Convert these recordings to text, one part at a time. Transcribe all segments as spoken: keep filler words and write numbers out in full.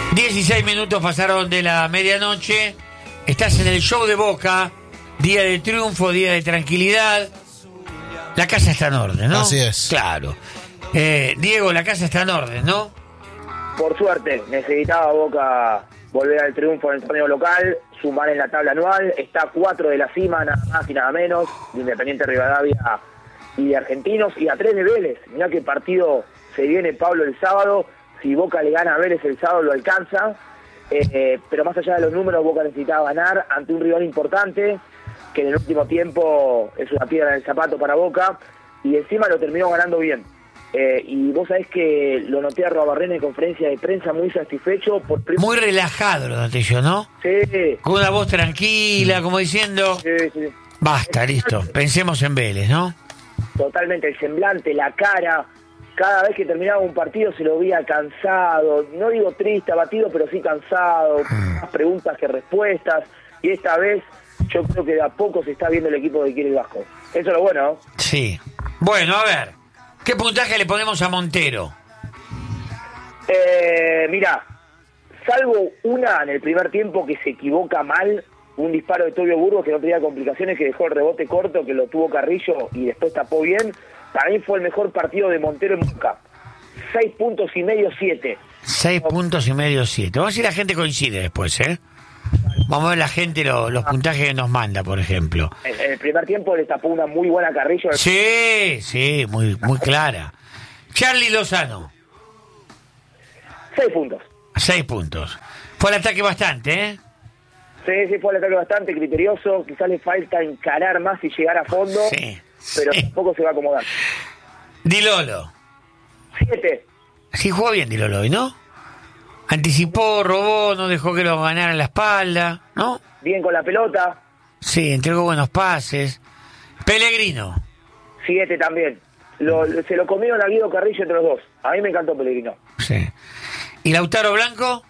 dieciséis minutos pasaron de la medianoche. Estás en el show de Boca. Día de triunfo, día de tranquilidad. La casa está en orden, ¿no? Así es. Claro. Eh, Diego, la casa está en orden, ¿no? Por suerte, necesitaba Boca volver al triunfo en el torneo local, sumar en la tabla anual. Está a cuatro de la cima, nada más y nada menos, de Independiente Rivadavia y de Argentinos, y a tres de Vélez. Mirá qué partido se viene, Pablo, el sábado. Si Boca le gana a Vélez el sábado, lo alcanza. Eh, pero más allá de los números, Boca necesitaba ganar ante un rival importante, que en el último tiempo es una piedra en el zapato para Boca, y encima lo terminó ganando bien. Eh, y vos sabés que lo noté a Robarrena en conferencia de prensa muy satisfecho. Por prim- Muy relajado lo noté yo, ¿no? Sí. Con una voz tranquila, como diciendo... Sí, sí. Basta, listo. Pensemos en Vélez, ¿no? Totalmente, el semblante, la cara. Cada vez que terminaba un partido se lo veía cansado. No digo triste, abatido, pero sí cansado. Más preguntas que respuestas. Y esta vez yo creo que de a poco se está viendo el equipo que quiere el Vasco. Eso es lo bueno, ¿no? Sí. Bueno, a ver. ¿Qué puntaje le ponemos a Montero? Eh, mira, salvo una en el primer tiempo que se equivoca mal, un disparo de Tobio Burgos que no tenía complicaciones, que dejó el rebote corto, que lo tuvo Carrillo y después tapó bien. Para mí fue el mejor partido de Montero en Boca. Seis puntos y medio, siete. Seis puntos y medio, siete. Vamos a ver si la gente coincide después, ¿eh? Vamos a ver la gente lo, los puntajes que nos manda, por ejemplo. En, en el primer tiempo le tapó una muy buena Carrillo. Sí, sí, muy, muy clara. Charlie Lozano. Seis puntos. Seis puntos. Fue el ataque bastante, ¿eh? Sí, sí, fue el ataque bastante criterioso. Quizás le falta encarar más y llegar a fondo. Sí. Pero sí. tampoco se va a acomodar. Dilolo. Siete. Sí, jugó bien Dilolo hoy, ¿no? Anticipó, robó, no dejó que lo ganara en la espalda, ¿no? Bien con la pelota. Sí, entregó buenos pases. Pellegrino. Siete también. Lo, se lo comieron a Guido Carrillo entre los dos. A mí me encantó Pellegrino. Sí. ¿Y Lautaro Blanco?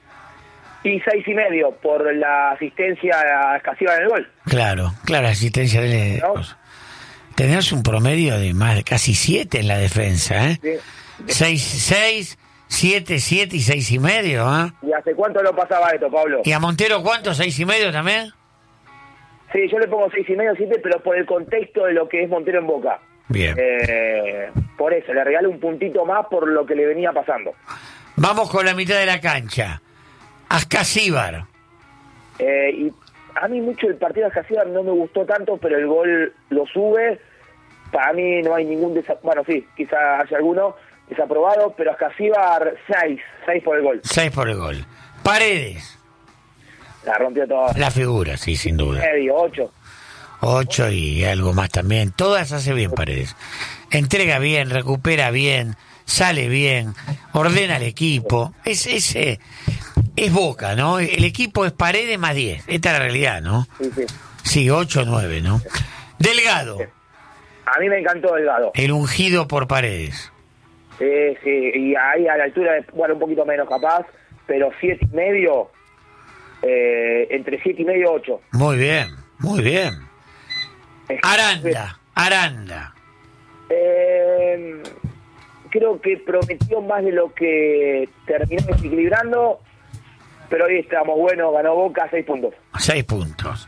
Y seis y medio por la asistencia a Escasiva en el gol. Claro, claro, asistencia de... ¿No? Tenés un promedio de más de casi siete en la defensa, ¿eh? Sí. Seis, seis, siete, siete y seis y medio, ¿ah? ¿eh? ¿Y hace cuánto lo pasaba esto, Pablo? ¿Y a Montero cuánto? ¿Seis y medio también? Sí, yo le pongo seis y medio, siete, pero por el contexto de lo que es Montero en Boca. Bien. Eh, por eso, le regalo un puntito más por lo que le venía pasando. Vamos con la mitad de la cancha. Ascasíbar. Eh, y a mí mucho el partido de Ascasíbar no me gustó tanto, pero el gol lo sube. Para mí no hay ningún desa... Bueno, sí, quizá haya alguno desaprobado, pero Ascasíbar seis, seis por el gol. Seis por el gol. Paredes. La rompió toda. La figura, sí, sin duda. Medio, ocho. Ocho y algo más también. Todas hace bien Paredes. Entrega bien, recupera bien, sale bien, ordena al equipo. Es ese es Boca, ¿no? El equipo es Paredes más diez. Esta es la realidad, ¿no? Sí, sí. Sí, ocho o nueve, ¿no? Delgado. A mí me encantó Delgado. El ungido por Paredes. Sí, sí, y ahí a la altura, de, bueno, un poquito menos capaz, pero siete y medio, eh, entre siete y medio, ocho. Muy bien, muy bien. Aranda, Aranda. Eh, creo que prometió más de lo que terminó desequilibrando, pero hoy estamos buenos, ganó Boca, seis puntos. Seis puntos.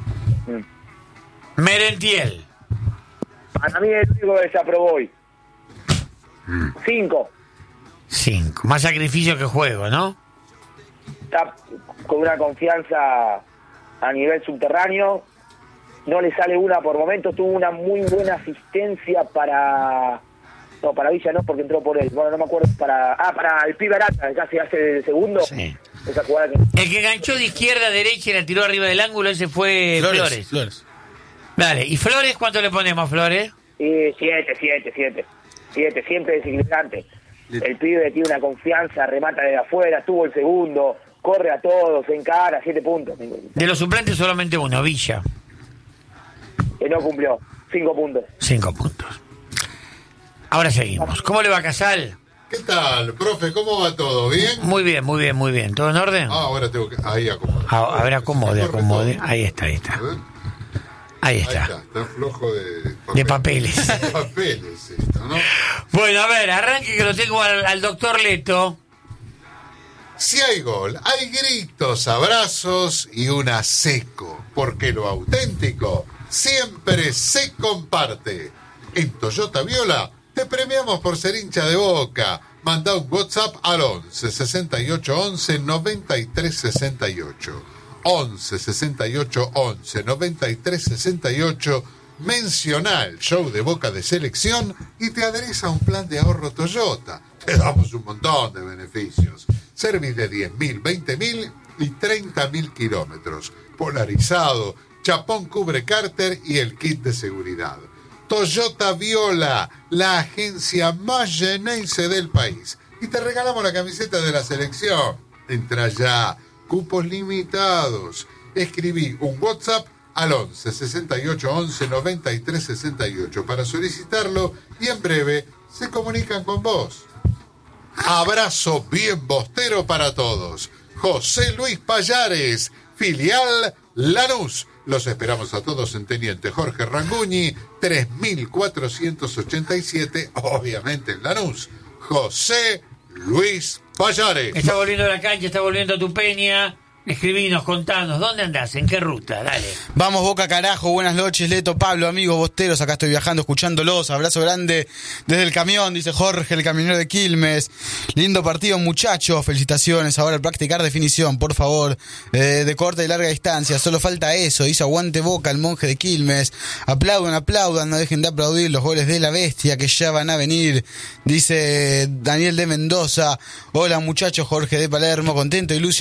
Mm. Merentiel. Para mí es el único que desaprobó hoy. Mm. Cinco. Cinco. Más sacrificio que juego, ¿no? Está con una confianza a nivel subterráneo. No le sale una por momentos. Tuvo una muy buena asistencia para... No, para Villa no, porque entró por él. Bueno, no me acuerdo. Para Ah, para el pibe Arata, que casi hace el segundo. Sí. Esa jugada que... El que enganchó de izquierda a derecha y la tiró arriba del ángulo, ese fue Flores. Flores. Flores. Dale, ¿y Flores cuánto le ponemos, Flores? Sí, siete, siete, siete. Siete, siempre desequilibrante. El pibe tiene una confianza, remata desde afuera, tuvo el segundo, corre a todos, se encara, siete puntos. De los suplentes solamente uno, Villa. Que no cumplió, cinco puntos. Cinco puntos. Ahora seguimos. ¿Cómo le va, Casal? ¿Qué tal, profe? ¿Cómo va todo? ¿Bien? Muy bien, muy bien, muy bien. ¿Todo en orden? Ah, ahora tengo que... Ahí acomodar. A, a ver, acomode, acomode. Ahí está, ahí está. A ver. Ahí Ahí está. está, está flojo de... De papeles. De papeles esto, ¿no? Bueno, a ver, arranque que lo tengo al, al doctor Leto. Si hay gol, hay gritos, abrazos y una seco, porque lo auténtico siempre se comparte. En Toyota Viola te premiamos por ser hincha de Boca. Manda un WhatsApp al once sesenta y ocho once noventa y tres sesenta y ocho. once sesenta y ocho once noventa y tres sesenta y ocho. Menciona el show de Boca de Selección y te adherís a un plan de ahorro Toyota. Te damos un montón de beneficios. Service de diez mil, veinte mil y treinta mil kilómetros. Polarizado, chapón cubre cárter y el kit de seguridad. Toyota Viola, la agencia más llenense del país. Y te regalamos la camiseta de la selección. Entra ya, cupos limitados. Escribí un WhatsApp al once sesenta y ocho once noventa y tres sesenta y ocho para solicitarlo y en breve se comunican con vos. Abrazo bien bostero para todos. José Luis Payares, filial Lanús. Los esperamos a todos en Teniente Jorge Ranguñi, tres mil cuatrocientos ochenta y siete, obviamente en Lanús. José Luis Payares. Está volviendo a la cancha, está volviendo a tu peña. Escribinos, contanos, ¿dónde andás? ¿En qué ruta? Dale. Vamos Boca carajo, buenas noches Leto, Pablo, amigos bosteros, acá estoy viajando escuchándolos, abrazo grande desde el camión, dice Jorge, el camionero de Quilmes. Lindo partido muchachos, felicitaciones, ahora practicar definición, por favor, eh, de corta y larga distancia, solo falta eso, dice aguante Boca, el monje de Quilmes, aplaudan, aplaudan, no dejen de aplaudir los goles de la bestia que ya van a venir, dice Daniel de Mendoza. Hola muchachos, Jorge de Palermo, contento y ilusionado